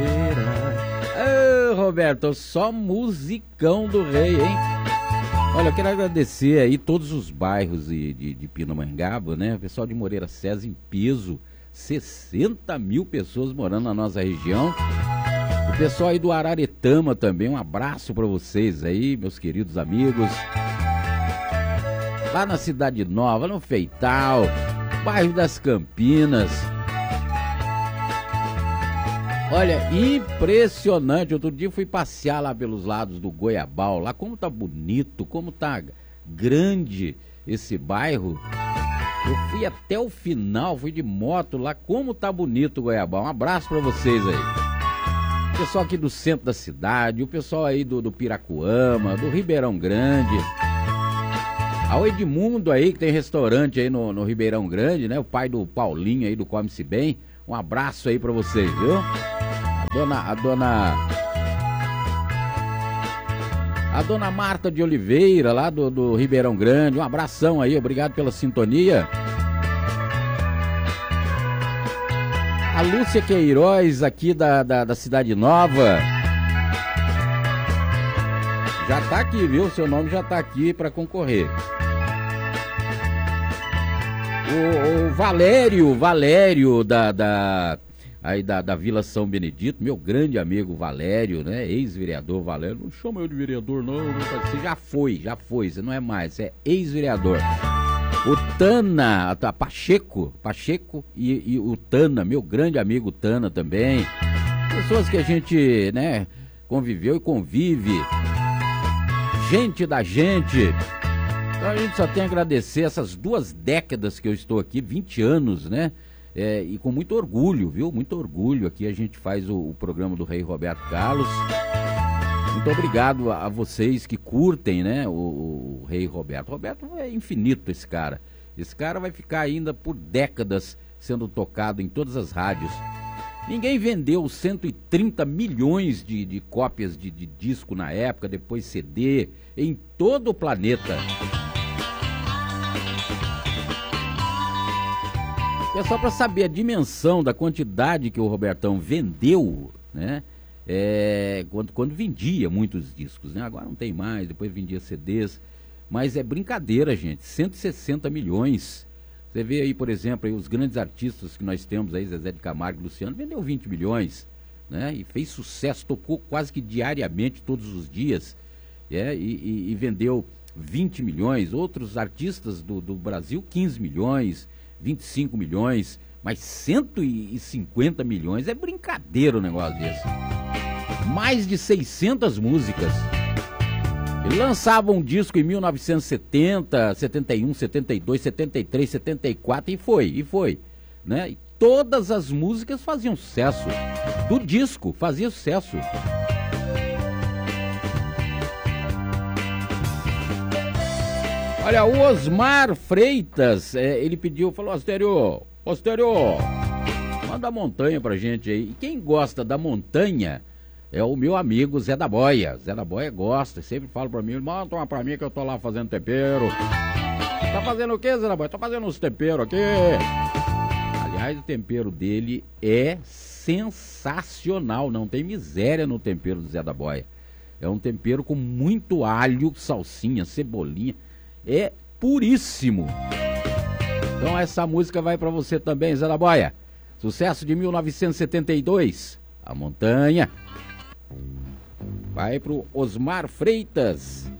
Ô, Roberto, só musicão do rei, hein? Olha, eu quero agradecer aí todos os bairros de Pindamonhangaba, né? O pessoal de Moreira César em peso, 60 mil pessoas morando na nossa região. O pessoal aí do Araretama também, um abraço pra vocês aí, meus queridos amigos. Lá na Cidade Nova, no Feital, bairro das Campinas. Olha, impressionante. Outro dia eu fui passear lá pelos lados do Goiabal, lá como tá bonito, como tá grande esse bairro. Eu fui até o final, fui de moto lá, como tá bonito o Goiabal. Um abraço pra vocês aí. O pessoal aqui do centro da cidade, o pessoal aí do Piracuama, do Ribeirão Grande. Ao Edmundo aí, que tem restaurante aí no Ribeirão Grande, né? O pai do Paulinho aí do Come-se Bem. Um abraço aí pra vocês, viu? A dona Marta de Oliveira, lá do Ribeirão Grande. Um abração aí, obrigado pela sintonia. A Lúcia Queiroz, aqui da Cidade Nova. Já tá aqui, viu? Seu nome já tá aqui pra concorrer. O Valério da Vila São Benedito, meu grande amigo Valério, né? Ex-vereador Valério. Não chama eu de vereador, não. Você já foi, você não é mais, você é ex-vereador. O Tana, Pacheco e o Tana, meu grande amigo Tana também. Pessoas que a gente, né, conviveu e convive. Gente da gente. Então a gente só tem a agradecer essas 2 décadas que eu estou aqui, 20 anos, né? E com muito orgulho, viu? Muito orgulho. Aqui a gente faz o programa do Rei Roberto Carlos. Muito obrigado a vocês que curtem, né? O Rei Roberto. Roberto é infinito, esse cara. Esse cara vai ficar ainda por décadas sendo tocado em todas as rádios. Ninguém vendeu 130 milhões de cópias de disco na época, depois CD, em todo o planeta. É só para saber a dimensão da quantidade que o Robertão vendeu, né? Quando vendia muitos discos, né? Agora não tem mais, depois vendia CDs. Mas é brincadeira, gente. 160 milhões. Você vê aí, por exemplo, aí os grandes artistas que nós temos aí, Zezé de Camargo e Luciano, vendeu 20 milhões, né? E fez sucesso, tocou quase que diariamente, todos os dias, e vendeu 20 milhões. Outros artistas do Brasil, 15 milhões, 25 milhões, mas 150 milhões é brincadeira o negócio desse. Mais de 600 músicas. Ele lançava um disco em 1970, 71, 72, 73, 74 e foi, né? E todas as músicas faziam sucesso. Do disco fazia sucesso. Olha, o Osmar Freitas, ele pediu, falou: Ostério, manda a montanha pra gente aí. E quem gosta da montanha é o meu amigo Zé da Boia. Zé da Boia gosta, sempre fala pra mim: manda uma pra mim que eu tô lá fazendo tempero. Tá fazendo o que, Zé da Boia? Tô fazendo uns temperos aqui. Aliás, o tempero dele é sensacional, não tem miséria no tempero do Zé da Boia. É um tempero com muito alho, salsinha, cebolinha. É puríssimo. Então essa música vai pra você também, Zé da Boia. Sucesso de 1972, A Montanha. Vai pro Osmar Freitas.